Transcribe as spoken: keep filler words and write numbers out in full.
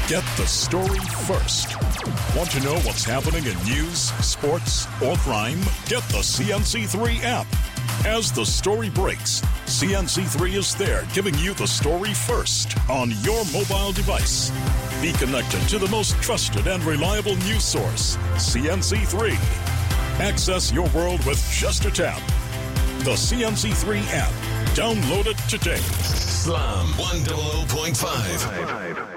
Get the story first. Want to know what's happening in news, sports, or crime? Get the C N C three app. As the story breaks, C N C three is there giving you the story first on your mobile device. Be connected to the most trusted and reliable news source, C N C three. Access your world with just a tap. The C N C three app. Download it today. Slam one oh oh point five.